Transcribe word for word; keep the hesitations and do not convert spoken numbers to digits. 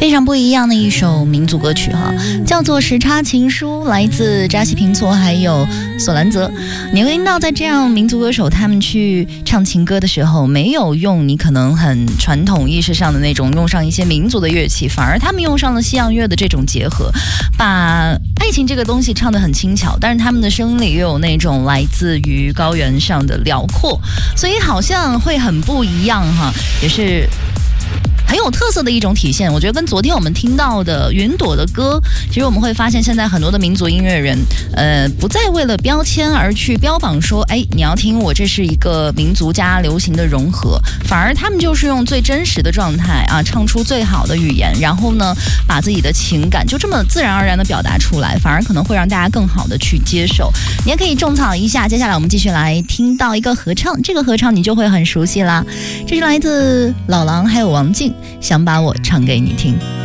非常不一样的一首民族歌曲哈，叫做《时差情书》，来自扎西平措还有索兰泽。你会听到在这样民族歌手他们去唱情歌的时候，没有用你可能很传统意识上的那种用上一些民族的乐器，反而他们用上了西洋乐的这种结合，把爱情这个东西唱得很轻巧，但是他们的声音里又有那种来自于高原上的辽阔，所以好像会很不一样哈，也是很有特色的一种体现。我觉得跟昨天我们听到的云朵的歌，其实我们会发现现在很多的民族音乐人呃，不再为了标签而去标榜说哎，你要听我这是一个民族加流行的融合，反而他们就是用最真实的状态啊，唱出最好的语言，然后呢把自己的情感就这么自然而然的表达出来，反而可能会让大家更好的去接受。你也可以种草一下，接下来我们继续来听到一个合唱，这个合唱你就会很熟悉啦，这是来自老狼还有王静，想把我唱给你听。